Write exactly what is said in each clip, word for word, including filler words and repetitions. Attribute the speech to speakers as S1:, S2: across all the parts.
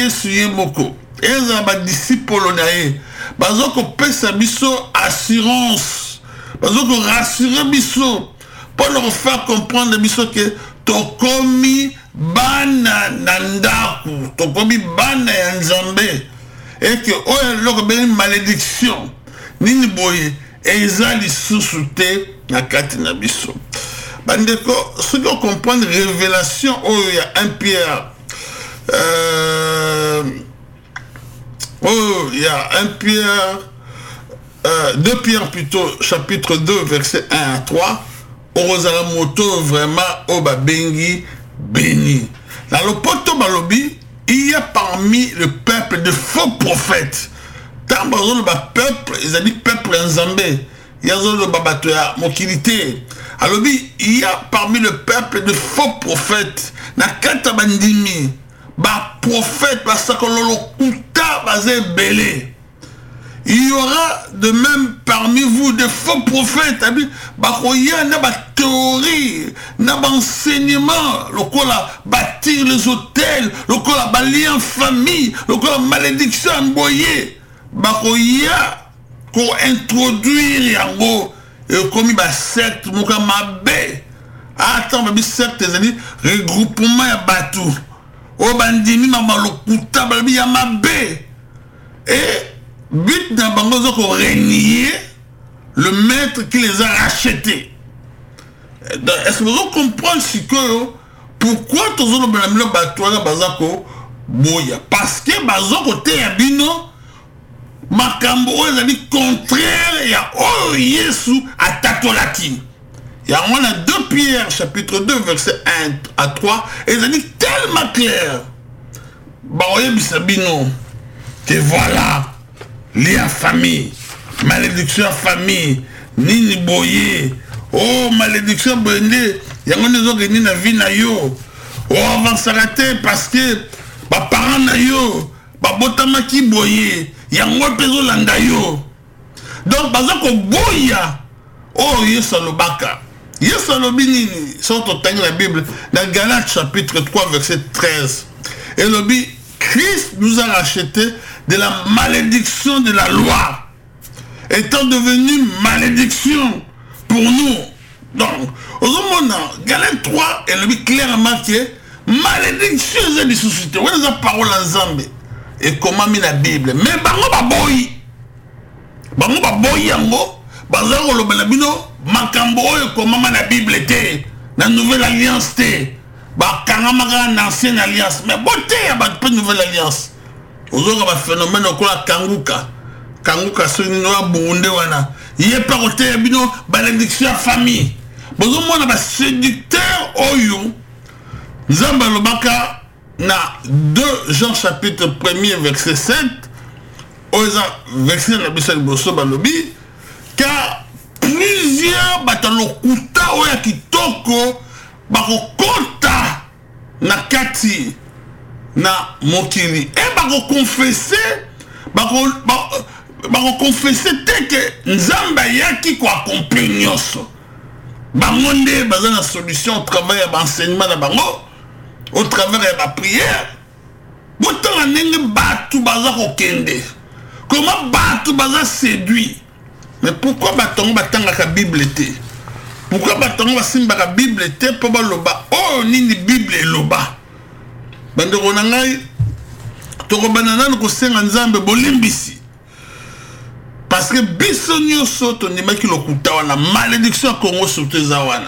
S1: yesu ye moko eza badiscipolo na ye bazokopesa biso assurance bazokorassure biso pour leur faire comprendre biso ke tokomi bana na ndaku tokomi bana ya nzambe et que oyo eloko beni malédiction nini boye eza lisusu te na kati na biso bandeko soki ocomprendre révélation oyo ya un Pierre euh, oh il y a un Pierre euh, deux Pierre plutôt chapitre deux verset un à trois orozala moto vraiment oba bengi béni dans le poto balobi il y a parmi le peuple de faux prophètes tant bazolo ba peuple ils ont dit peuple nzambe yazolo babato ya mokilité alobi il y a parmi le peuple de faux prophètes na kata bandimi ba prophète ba sakololo kuta bazé belé il y aura de même parmi vous des faux prophètes ba koya na ba théorie na ba enseignement lokola bâtir les hôtels lokola ba lien famille lokola malédiction mboyé ba koya ko introduire yango et comme ba secte moka mabe attends ba secte zali regroupement ya batu o bandimi mama lokuta ba ya mabe et but na bango zoko renier le maître qui les a rachetés. Est-ce que vous comprenez ce que pourquoi tous les gens batouana bazako boya parce que bazako te abino makambo ezali contraire ya oh Yesu atatolaki. Ya on a deux Pierre chapitre deux verset un à trois ezali tellement clair. Ba oye bisabino que voilà lia famille malédiction famille nini boye oh malédiction bende yango nezo geni na vie na yo oh avansaka te parce que ba parents na yo ba botamaki boye yango pezo landa yo donc bazako boya oh Yesu alobaka Yesu alobi nini sorto tangi la Bible dans Galates chapitre trois verset treize et lobi Christ nous a racheté de la malédiction de la loi étant devenu malédiction pour nous. Donc, au moment Galates trois, elle dit clairement que malédiction est des sociétés. Où est la parole en Zambé? Et comment mis la Bible? Mais bango baboyi, bango baboyi yango, bazaro lo balabino, makambo et comment la Bible était la nouvelle alliance té, ba kangamaka l'ancienne alliance. Mais beauté y a pas de nouvelle alliance. Ozoka ba phénomène okola kanguka kanguka soni wa bunde wana yé paroté bino malédiction famille bozo mona ba séducteur oyo nzamba lobaka na deux Jean chapitre premier verset sept oza verset na bisa liboso balobi car plusieurs batalokuta oya kitoko bakokota na kati na mokili et bako confesser bako bako confesser te que nzamba yaki ko accomplir nyonso bango nde baza na solution au travers de l'enseignement na bango au travers de la prière botanga ndenge batu baza kokende comment batu baza séduit mais pourquoi batongo batangaka Bible te pourquoi batongo basimbaka Bible te po baloba oh nini Bible eloba bandeko na ngai tokobana nanu kosenga nzambe bolimbisi parce que biso nyonso tondimaki lokuta wana malédiction ya Congo surtout eza wana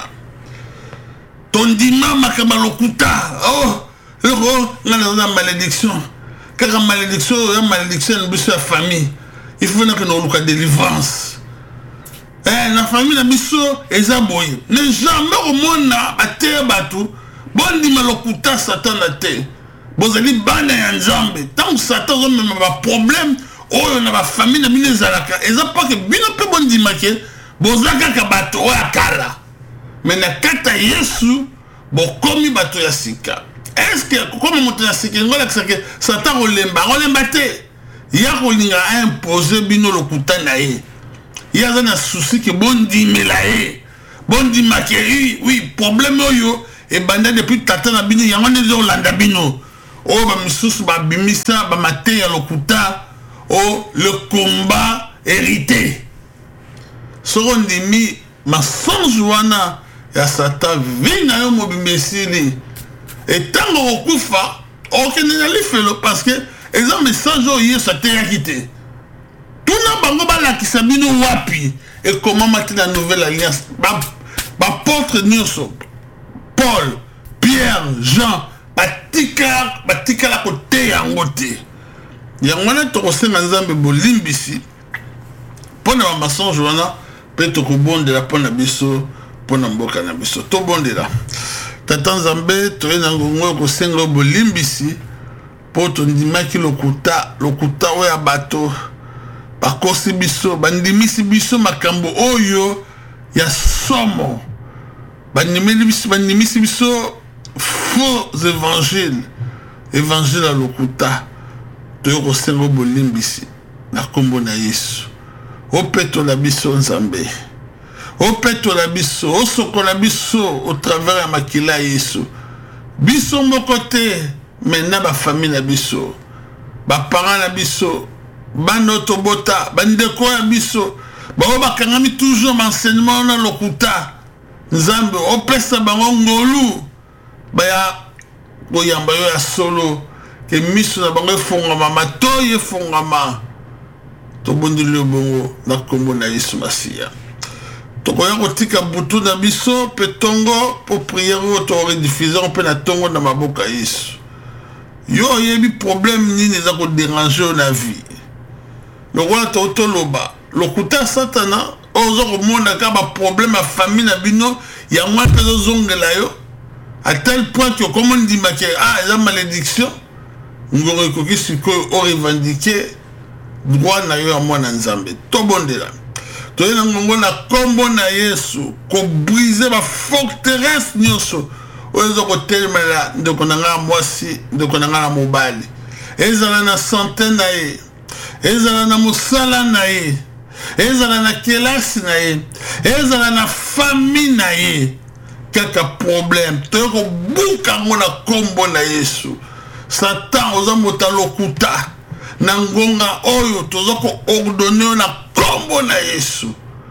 S1: tondima makamba lokuta oh loko nga na malédiction kaka malédiction ya malédiction na biso ya famille il faut que nous oluka délivrance eh na famille na biso eza boye ne jamais omona ateya batu bondima lokuta satan na te bozali bana ya nzambe tant satan zo même ba problème oyo na ba famille na bino ezalaka eza pas que bino pe bondima ke bozaka ka bato oya kala mais na kata Yesu bokomi bato ya sika est-ce que comme moto ya sika ngola que satan olemba olemba te ya kolinga imposer bino lokuta na ye ya za na souci que bondimela ye bondima ke oui problème oyo et banda depuis tata na bino yango ne zo landa bino o ba misusu ba bimisa ba maté ya lokuta o le combat hérité soko ndimi mensonge wana ya satan vina yo mobimesili etango okufa okende na lifelo parce que eza message oyo yesu ateyaki te tuna bango balakisa bino wapi ekomama te na nouvelle alliance bapôtre nyonso Paul, Pierre, Jean batika batikala koteya yango te yango wana tokosenga nzambe bolimbisi mpona bamensonge wana mpe tokobondela mpona biso mpona mboka na biso tobondela tata nzambe toye na ngongo kosenga bolimbisi mpo tondimaki lokuta lokuta oyo ya bato bakosi biso bandimisi biso makambo oyo ya somo bandimisi biso faux évangile évangile ya lokuta toye kosenga bolimbisi na kombo na yesu opetola biso nzambe opetola biso osokola biso au travers ya makila ya yesu biso moko te mena bafamille na biso baparent na biso bana tobota bandeko ya biso bao bakangami toujours enseignement na lokuta nzambe opesa bango ngolu baya boyamba yo ya solo ke miso na bango efongama matoyi efongama tobondeli bongo na kombo na yesu masiya tokoya kotika butu na biso pe tongo po priere oyo torediffuser mpe na tongo na maboka yesu yo oyebi problème nini eza koderange yo na vie lokola totoloba lokuta satana ozo komona ka baproblème ya famille na bino yango mpe ezozongela yo à tel point que okoma ndimaki ah eza malédiction ngongo ekoki sikoyo orevendike droit na yo ya mwana nzambe tobondela toye na ngongo na kombo na yesu kobrise baforteresse nyonso oyo eza kotelemela ndeko na ngai mwasi ndeko na ngai na mobali ezala na sante na ye ezala na mosala na ye ezala na kelasi na ye ezala na famille na ye kaka problème toye kobuka yango na kombo na yesu satan oza moto lokuta na ngonga oyo toza koordone na kombo na yesu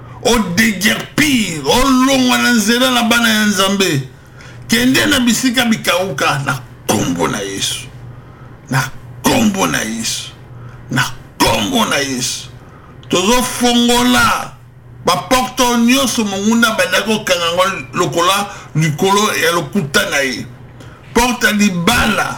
S1: odeguerpir olongwa na nzela na bana ya nzambe kende na bisika bikauka na kombo na yesu na kombo na yesu na kombo na yesu tozofongola baporte nyonso monguna bandaki kokanga ngo lokola likolo ya lokuta na ye porte libala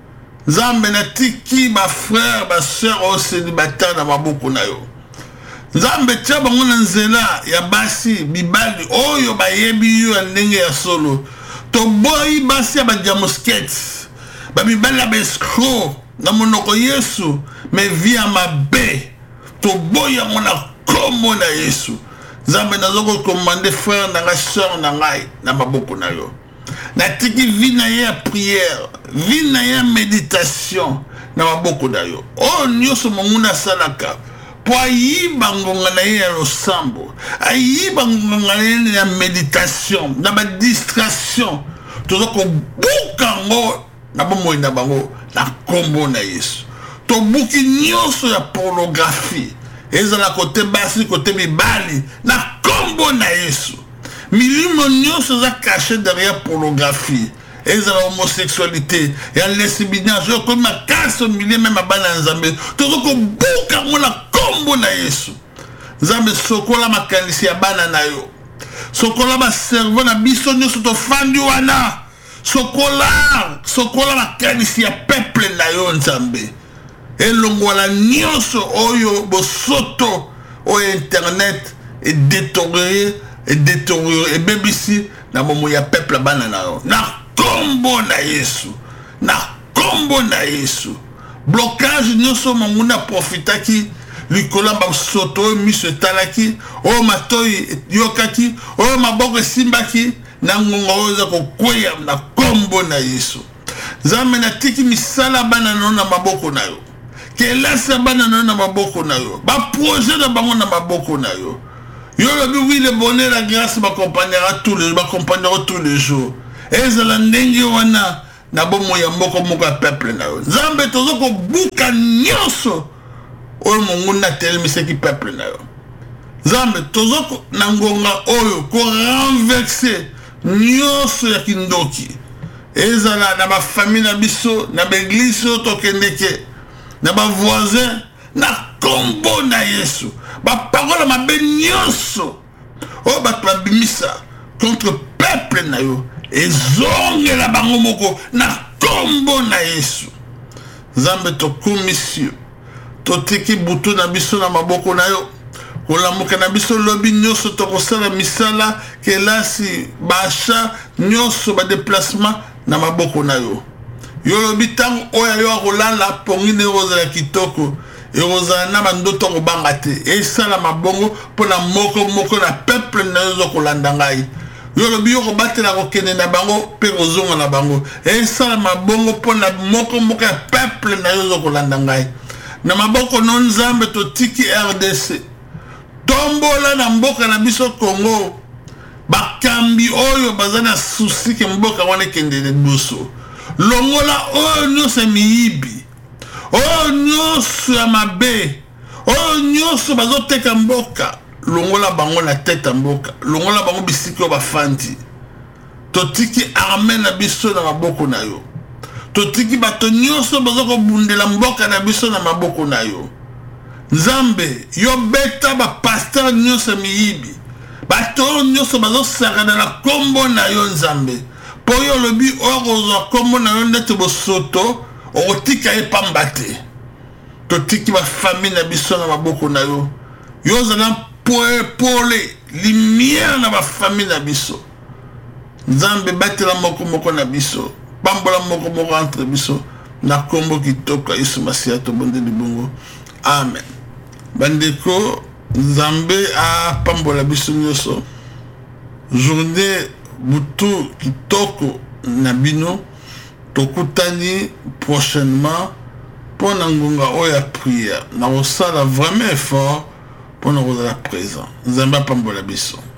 S1: nzambe natiki bafrère basœur oyo célibataire na maboko na yo nzambe tia bango na nzela ya basi bibali oyo bayebi yo ya ndenge ya solo toboyi basi ya badiamoskete babibali ya baescro na monoko yesu me vi ya mabe toboyi yango na kombo na yesu nzambe nazokokomande frère na ngai sœur na ngai na maboko na yo natiki vi na ye ya prière vi na ye ya méditation na maboko na yo oyo nyonso monguna asalaka po ayiba ngonga na ye ya losambo ayiba ngonga na ye ya méditation na badistraction toza kobuka ngo na bomoi na bango na kombo na yesu tobuki nyonso ya pornographie ezala kote basi kote mibali na kombo na yesu milimo nyonso eza caché derrière pornographie ezala homosexualité ya lesbianisme oyo komi makasi omilie meme abana ya nzambe toza kobuka ngo na kombo na yesu nzambe sokola makanisi ya bana na yo sokola baservo na biso nyonso tofandi wana sokola sokola makanisi ya peuple na yo nzambe elongwala nyonso oyo bosoto oyo internet edétérioré edétérioré ebebisi na momo ya peuple bana na yo na kombo na yesu na kombo na yesu blocage nyonso monguna profitaki likola basoto oyo miso etalaki oyo matoyi yokaki oyo maboko esimbaki na ngonga oyo eza kokweya na kombo na yesu nzambe natiki misala bana na yo na maboko na yo kelasi ya bana na yo na maboko na yo baprojet na bango na maboko na yo yo lobi oui le bonheur la grâce m'accompagnera tous les m'accompagnera tous les jours ezala ndenge wana na bomo ya moko moko ya peuple na yo. Nzambe tozo ko buka nyonso oyo monguna telemiseki peuple na yo. Nzambe tozo ko na ngonga oyo ko renverser nyonso ya kindoki. Ezala na ba famille na biso, na ba église to kendeke, na ba voisin, na kombo na Yesu. Ba parole ma be nyonso o ba bimisa contre peuple na yo. Ezonge la bango moko na kombo na Yesu. Nzambe to komisio to tiki butu na biso na maboko na yo. Kolamuka na biso lobi nyonso to kosala misala kelasi basha nyonso ba déplacement na maboko na yo. Yo lobi tango oya yo kolala pongine roza ya kitoko e roza na bandoto ko bangate e sala mabongo pona moko moko na peuple na yo kolanda ngai. Yo lobi yo ko batela ko kene na bango pe kozonga na bango e sala mabongo pona moko moko ya peuple na yo kolanda ngai. Na maboko non Nzambe to tiki R D C. Tombola na mboka na biso Congo. Bakambi oyo bazana susi ke mboka wana kende de boso. Longola oyo nyonso miyibi. Oyo nyonso ya mabe. Oyo nyonso bazoteka mboka. Longola bango na tete mboka. Longola bango bisiki oyo bafandi. Totiki arme na biso na maboko na yo. Totiki bato nyonso bazoko bundela mboka na biso na maboko na yo. Nzambe, yo beta ba pasteur nyonso miyibi. Bato nyonso bazo saka na kombo na yo Nzambe. Po yo lobi orozo kombo na yo nete bosoto, otika e pambate. Totiki ba famille na biso na maboko na yo. Yo zana poe pole lumière na ba famille na biso. Nzambe batela moko moko na biso. Pambola moko moko entre biso na kombo kitoko Yesu Masiya to bonde libongo. Amen. Bandeko Nzambe a pambola biso nyonso. Journée butu kitoko na bino tokutani prochainement pour na ngonga oya prière. Na osala vraiment effort pour na kozala présent. Nzambe a pambola biso.